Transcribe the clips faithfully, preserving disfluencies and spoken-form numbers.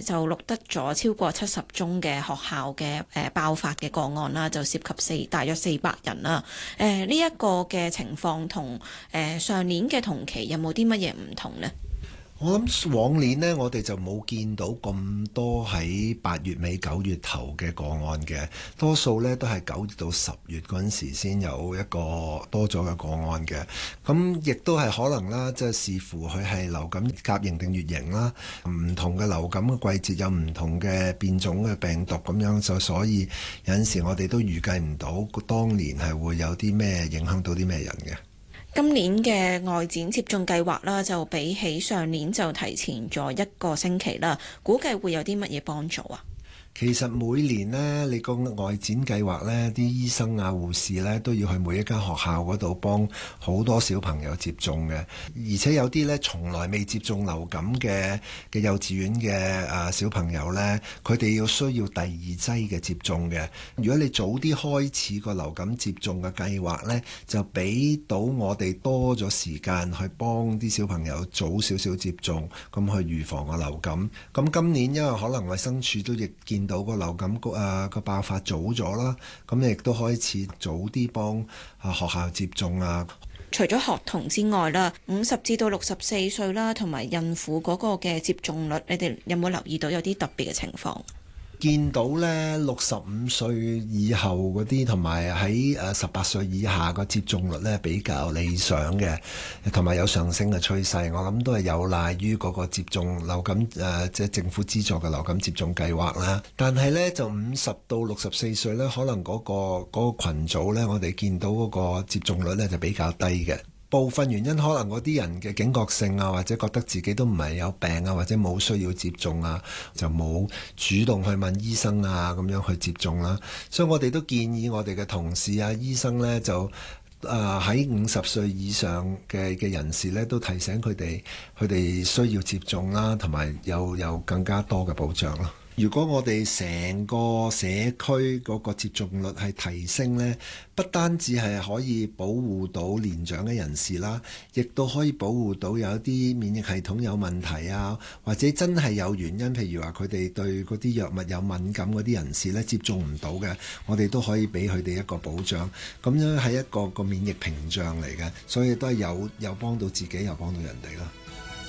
就錄得咗超過七十宗嘅學校嘅誒爆發嘅個案啦，就涉及四大約四百人啦。誒呢一個嘅情況同誒上年嘅同期有冇啲乜嘢唔同呢？ 我諗往年呢，我哋就冇見到咁多喺八月尾九月頭嘅個案嘅，多數呢都係九月到十月嗰陣時先有一個多咗嘅個案嘅。咁亦都係可能啦，即係視乎佢係流感甲型定乙型啦，唔同嘅流感嘅季節有唔同嘅變種嘅病毒咁樣，就所以有陣時我哋都預計唔到當年係會有啲咩影響到啲咩人嘅。 今年嘅外展接種計劃啦，就比起上年就提前咗一個星期啦，估計會有啲乜嘢幫助啊？ 其實每年呢，你個外展計劃呢，啲醫生啊、護士呢，都要去每一間學校嗰度幫好多小朋友接種嘅，而且有啲呢，從來未接種流感嘅嘅幼稚園嘅啊小朋友呢，佢哋要需要第二劑嘅接種嘅。如果你早啲開始個流感接種嘅計劃呢，就俾到我哋多咗時間去幫啲小朋友早少少接種，咁去預防個流感。咁今年因為可能衛生署都亦見到個流感個啊個爆發早咗啦，咁亦都開始早啲幫啊學校接種啊。 除咗學童之外啦，五十至到六十四歲啦，同埋孕婦嗰個嘅接種率，你哋有冇留意到有啲特別嘅情況？ 見到呢六十五歲以後嗰啲，同埋喺誒十八歲以下個接種率呢比較理想嘅，同埋有上升嘅趨勢。我諗都係有賴於嗰個接種流感誒、呃，即係政府資助嘅流感接種計劃啦。但係呢，就五十到六十四歲呢，可能嗰、嗰個嗰、嗰個羣組呢，我哋見到嗰個接種率呢就比較低嘅。部分原因可能嗰啲人嘅警覺性啊，或者覺得自己都唔係有病啊，或者冇需要接種啊，就冇主動去問醫生啊咁樣去接種啦。所以我哋都建議我哋嘅同事啊、醫生呢，就誒喺五十歲以上嘅嘅人士呢，都提醒佢哋佢哋需要接種啦，同埋有有更加多嘅保障咯。如果我哋成個社區嗰個接種率係提升呢，不單止係可以保護到年長嘅人士啦，亦都可以保護到有一啲免疫系統有問題啊，或者真係有原因，譬如話佢哋對嗰啲藥物有敏感嗰啲人士呢，接種唔到嘅，我哋都可以俾佢哋一個保障。咁樣係一個一個免疫屏障嚟嘅，所以都係有有幫到自己，又幫到人哋啦。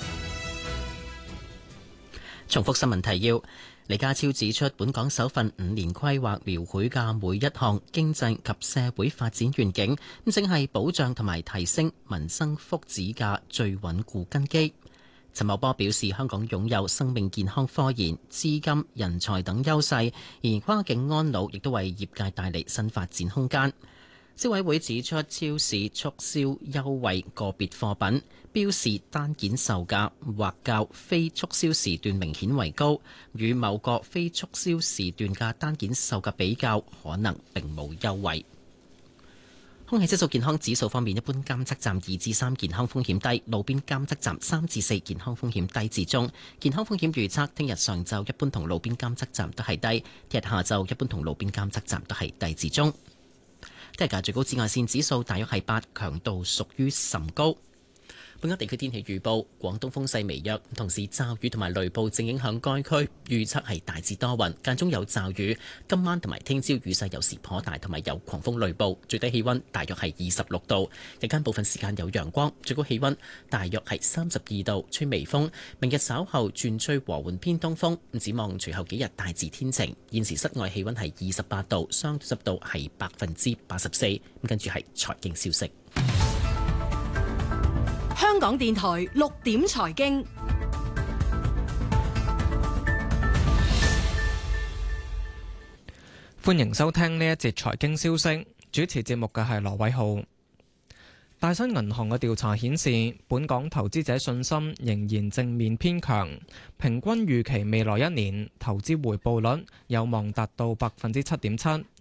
重複新聞提要。李家超指出，本港首份五年規劃描繪嘅每一項經濟及社會發展願景，咁正係保障同埋提升民生福祉嘅最穩固根基。陳茂波表示，香港擁有生命健康科研、資金、人才等優勢，而跨境安老亦都為業界帶嚟新發展空間。消委會指出，超市促銷優惠個別貨品標示單件售價或較非促銷時段明顯為高，與某個非促銷時段嘅單件售價比較，可能並冇優惠。空氣質素健康指數方面，一般監測站二至三，健康風險低，路邊監測站三至四，健康風險低至中。健康風險預測，聽日上晝一般同路邊監測站都係低，聽日下晝一般同路邊監測站都係低至中。今日嘅最高紫外線指數大約係八，強度屬於甚高。本港地區天氣預報，廣東風勢微弱，同時驟雨同埋雷暴正影響該區，預測係大致多雲，間中有驟雨。今晚同埋聽朝雨勢有時頗大，同埋有狂風雷暴。最低氣溫大約係二十六度，日間部分時間有陽光，最高氣溫大約係三十二度，吹微風。明日稍後轉吹和緩偏東風。展望隨後幾日大致天晴。現時室外氣溫係二十八度，相對濕度係百分之八十四。咁跟住係財經消息。 香港電台六點財經， 歡迎收聽呢一節財經消息。主持節目嘅係羅偉浩。大新銀行嘅調查顯示，本港投資者信心仍然正面偏強，平均預期未來一年投資回報率有望達到百分之七點七。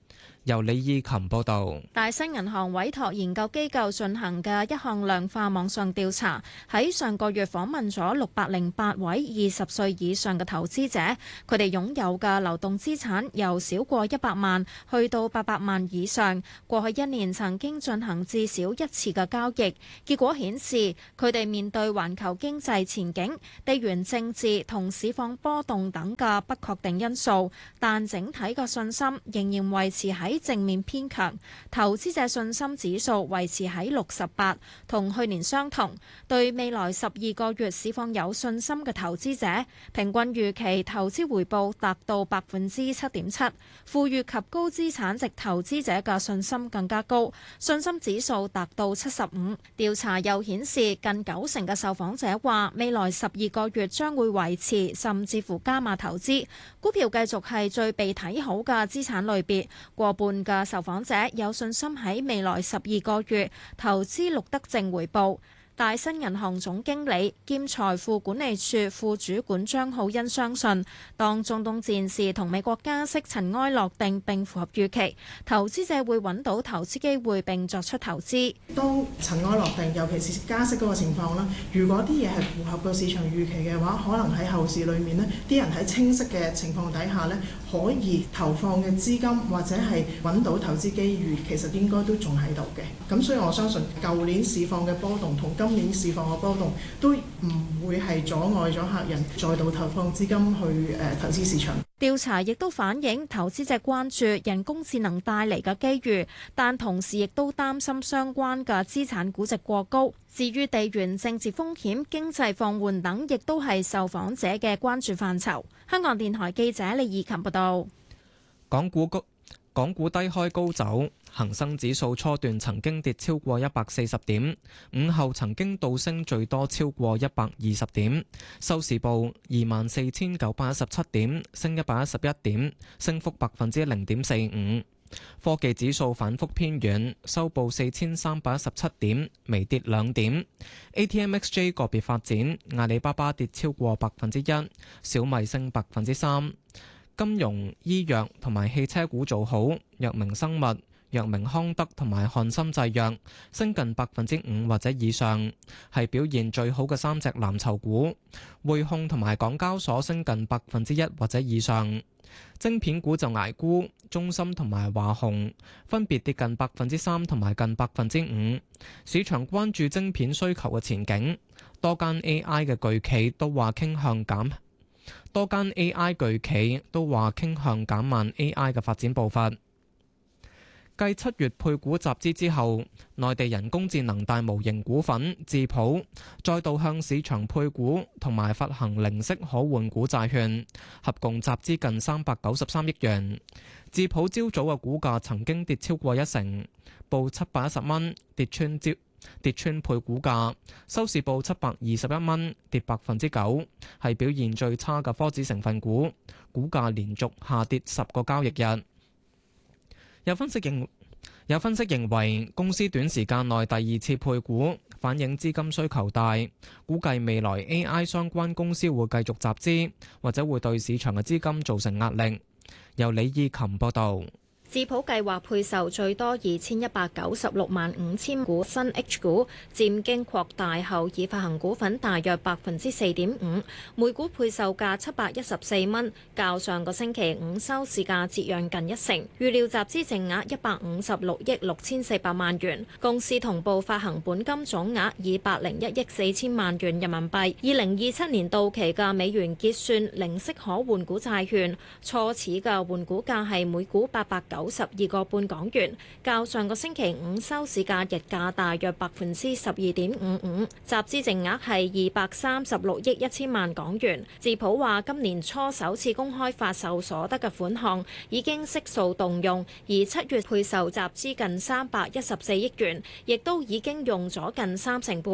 由李義琴報導。 大新銀行委託研究機構進行嘅一項量化網上調查，喺上個月訪問咗六百零八位二十歲以上嘅投資者，佢哋擁有嘅流動資產由少過一百萬去到八百萬以上，過去一年曾經進行至少一次嘅交易。結果顯示，佢哋面對環球經濟前景、地緣政治同市況波動等嘅不確定因素，但整體嘅信心仍然維持喺正面偏強，投資者信心指數維持喺六十八，同去年相同。對未來十二個月市況有信心嘅投資者，平均預期投資回報達到百分之七點七。富裕及高資產值投資者嘅信心更加高，信心指數達到七十五。調查又顯示，近九成嘅受訪者話，未來十二個月將會維持甚至乎加碼投資，股票繼續係最被睇好嘅資產類別。過半嘅受訪者有信心喺未來十二個月投資錄得正回報。大新銀行總經理兼財富管理處副主管張浩欣相信，當中東戰事同美國加息塵埃落定並符合預期，投資者會揾到投資機會並作出投資。 當塵埃落定，尤其是加息嗰個情況啦，如果啲嘢係符合個市場預期嘅話，可能喺後市裏面呢，啲人喺清晰嘅情況底下呢，可以投放嘅資金或者係揾到投資機遇，其實應該都仲喺度嘅。咁所以我相信舊年市況嘅波動同今年市況嘅波動都唔會係阻礙咗客人再度投放資金去誒投資市場。 調查亦都反映投資者關注人工智能帶嚟嘅機遇，但同時亦都擔心相關嘅資產估值過高。至於地緣政治風險、經濟放緩等，亦都係受訪者嘅關注範疇。香港電台記者李義琴報道。 港股高港股低開高走，恒生指數初段曾經跌超過一百四十點，午後曾經倒升最多超過一百二十點，收市報二萬四千九百一十七點，升一百一十一點，升幅百分之零點四五。科技指數反覆偏軟，收報四千三百一十七點，微跌兩點。A T M X J 個別發展，阿里巴巴跌超過百分之一，小米升百分之三。金融、醫藥同埋汽車股做好，藥明生物、藥明康德同埋漢森製藥升近百分之五或者以上，係表現最好嘅三隻藍籌股。匯控同埋港交所升近百分之一或者以上。晶片股就捱沽，中芯同埋華虹分別跌近百分之三同埋近百分之五。市場關注晶片需求嘅前景，多間 A I 嘅巨企都話傾向減。多間 A I 巨企都話傾向減慢 A I 嘅發展步伐。繼七月配股集資之後，內地人工智能大模型股份智譜再度向市場配股同埋發行零息可換股債券，合共集資近三百九十三億元。智譜朝早嘅股價曾經跌超過一成，報七百一十蚊，跌穿招。跌穿配股價，收市報七百二十一蚊，跌百分之九，係表現最差嘅科指成分股，股價連續下跌十個交易日。有分析認有分析認為，公司短時間內第二次配股，反映資金需求大，估計未來 A I 相關公司會繼續集資，或者會對市場嘅資金造成壓力。由李義琴報道。 智譜計劃配售最多二千一百九十六萬五千股新 H 股，佔經擴大後已發行股份大約百分之四點五，每股配售價七百一十四蚊，較上個星期五收市價折讓近一成。預料集資淨額一百五十六億六千四百萬元，公司同步發行本金總額二百零一億四千萬元人民幣。二零二七年到期嘅美元結算零息可換股債券，初始嘅換股價係每股八百九十二個半港元，較上個星期五收市價日價大約百分之十二點五五，集資淨額係二百三十六億一千萬港元。智譜話今年初首次公開發售所得嘅款項已經悉數動用，而七月配售集資近三百一十四億元，亦都已經用咗近三成半。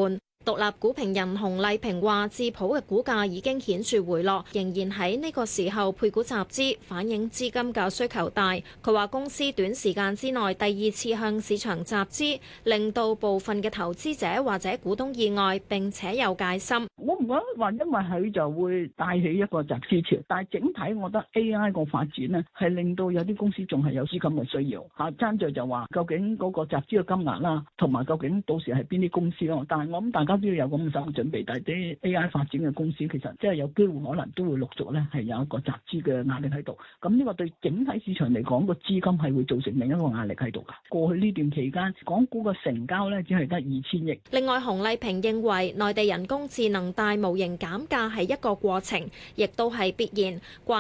獨立股評人洪麗萍話：智普嘅股價已經顯著回落，仍然喺呢個時候配股集資，反映資金嘅需求大。佢話公司短時間之內第二次向市場集資，令到部分嘅投資者或者股東意外，並且有戒心。 我唔覺得話因為佢就會帶起一個集資潮，但係整體我覺得 A I 個發展呢係令到有啲公司仲係有資金嘅需要嚇。爭在就話究竟嗰個集資嘅金額啦，同埋究竟到時係邊啲公司咯。但係我諗大家都要有咁嘅心理準備，但係啲 A I 發展嘅公司其實即係有機會可能都會陸續咧係有一個集資嘅壓力喺度。咁呢個對整體市場嚟講個資金係會造成另一個壓力喺度㗎。過去呢段期間，港股嘅成交咧只係得二千億。 另外，洪麗萍認為內地人工智能大模型減價係一個過程，亦都係必然。